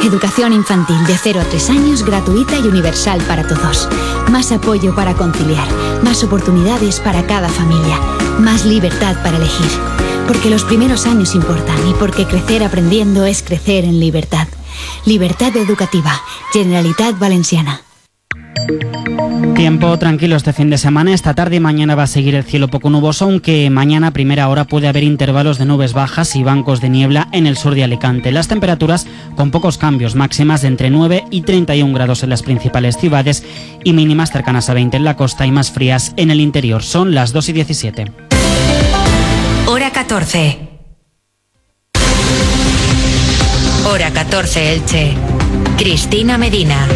Educación infantil de 0 a 3 años gratuita y universal para todos. Más apoyo para conciliar, más oportunidades para cada familia, más libertad para elegir. Porque los primeros años importan y porque crecer aprendiendo es crecer en libertad. Libertad educativa. Generalitat Valenciana. Tiempo tranquilo este fin de semana. Esta tarde y mañana va a seguir el cielo poco nuboso, aunque mañana a primera hora puede haber intervalos de nubes bajas y bancos de niebla en el sur de Alicante. Las temperaturas con pocos cambios, máximas de entre 9 y 31 grados en las principales ciudades y mínimas cercanas a 20 en la costa y más frías en el interior. Son las 2:17. Hora 14. Hora 14 Elche. Cristina Medina.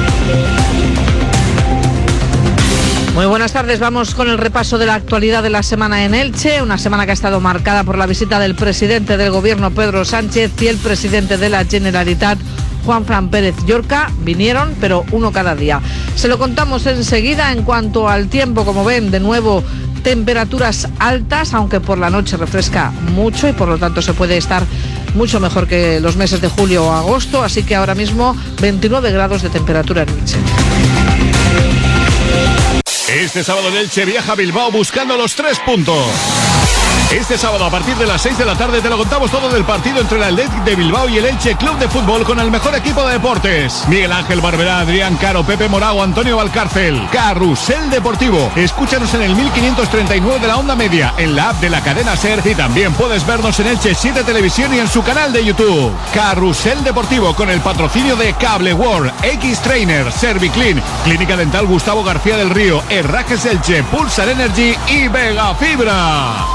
Muy buenas tardes, vamos con el repaso de la actualidad de la semana en Elche, una semana que ha estado marcada por la visita del presidente del Gobierno, Pedro Sánchez, y el presidente de la Generalitat, Juanfran Pérez Llorca. Vinieron, pero uno cada día. Se lo contamos enseguida. En cuanto al tiempo, como ven, de nuevo temperaturas altas, aunque por la noche refresca mucho y por lo tanto se puede estar mucho mejor que los meses de julio o agosto, así que ahora mismo 29 grados de temperatura en Elche. Este sábado el Elche viaja a Bilbao buscando los 3 puntos. Este sábado a partir de las 6 de la tarde te lo contamos todo del partido entre el Athletic de Bilbao y el Elche Club de Fútbol con el mejor equipo de deportes. Miguel Ángel Barberá, Adrián Caro, Pepe Morao, Antonio Valcárcel. Carrusel Deportivo. Escúchanos en el 1539 de la onda media, en la app de la cadena SER, y también puedes vernos en Elche 7 Televisión y en su canal de YouTube. Carrusel Deportivo con el patrocinio de Cable World, X-Trainer, Serviclean, Clínica Dental Gustavo García del Río, Herrajes Elche, Pulsar Energy y Vega Fibra.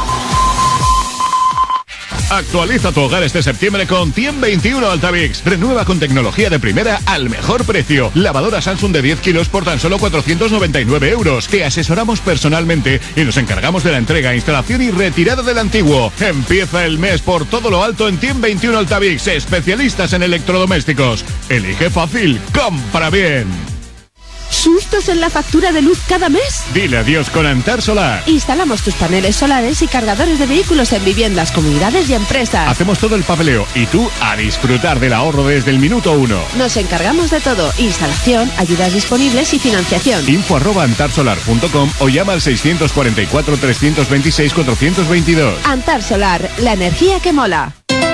Actualiza tu hogar este septiembre con 121 Altavix. Renueva con tecnología de primera al mejor precio. Lavadora Samsung de 10 kilos por tan solo 499 euros. Te asesoramos personalmente y nos encargamos de la entrega, instalación y retirada del antiguo. Empieza el mes por todo lo alto en 121 Altavix. Especialistas en electrodomésticos. Elige fácil, compra bien. ¿Sustos en la factura de luz cada mes? Dile adiós con Antar Solar. Instalamos tus paneles solares y cargadores de vehículos en viviendas, comunidades y empresas. Hacemos todo el papeleo y tú a disfrutar del ahorro desde el minuto 1. Nos encargamos de todo: instalación, ayudas disponibles y financiación. info@antarsolar.com o llama al 644 326 422. Antar Solar, la energía que mola.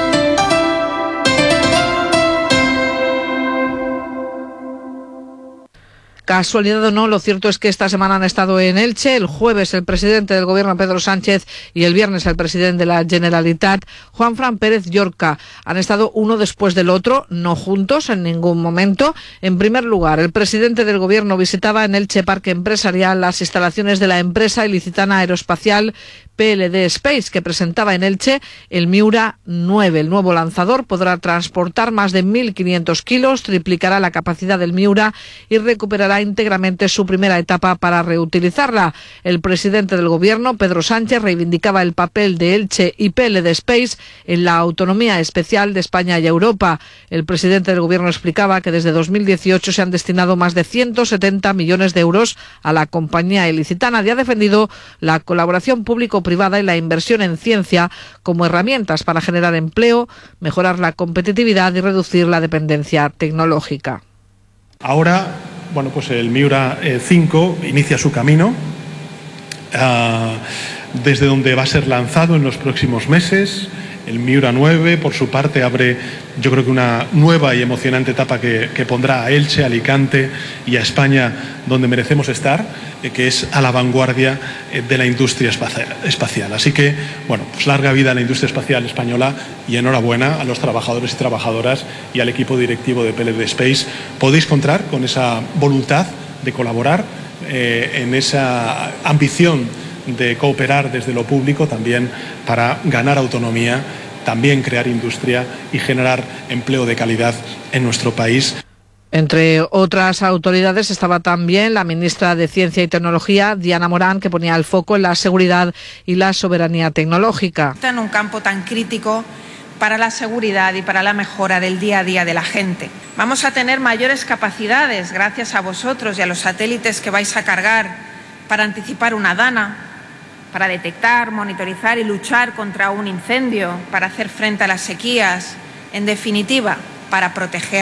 Casualidad o no, lo cierto es que esta semana han estado en Elche. El jueves el presidente del Gobierno, Pedro Sánchez, y el viernes el presidente de la Generalitat, Juanfran Pérez Llorca. Han estado uno después del otro, no juntos en ningún momento. En primer lugar, el presidente del Gobierno visitaba en Elche Parque Empresarial las instalaciones de la empresa ilicitana aeroespacial PLD Space, que presentaba en Elche el Miura 9. El nuevo lanzador podrá transportar más de 1.500 kilos, triplicará la capacidad del Miura y recuperará íntegramente su primera etapa para reutilizarla. El presidente del Gobierno, Pedro Sánchez, reivindicaba el papel de Elche y PLD Space en la autonomía especial de España y Europa. El presidente del Gobierno explicaba que desde 2018 se han destinado más de 170 millones de euros a la compañía ilicitana y ha defendido la colaboración público-privada y la inversión en ciencia como herramientas para generar empleo, mejorar la competitividad y reducir la dependencia tecnológica. Ahora, bueno, pues el Miura 5 inicia su camino, desde donde va a ser lanzado en los próximos meses. El Miura 9, por su parte, abre, yo creo que una nueva y emocionante etapa que pondrá a Elche, a Alicante y a España donde merecemos estar, que es a la vanguardia de la industria espacial. Así que, bueno, pues larga vida a la industria espacial española y enhorabuena a los trabajadores y trabajadoras y al equipo directivo de PLD Space. Podéis contar con esa voluntad de colaborar, en esa ambición de cooperar desde lo público también para ganar autonomía, también crear industria y generar empleo de calidad en nuestro país. Entre otras autoridades estaba también la ministra de Ciencia y Tecnología, Diana Morán, que ponía el foco en la seguridad y la soberanía tecnológica. En un campo tan crítico para la seguridad y para la mejora del día a día de la gente. Vamos a tener mayores capacidades gracias a vosotros y a los satélites que vais a cargar para anticipar una dana, para detectar, monitorizar y luchar contra un incendio, para hacer frente a las sequías, en definitiva, para proteger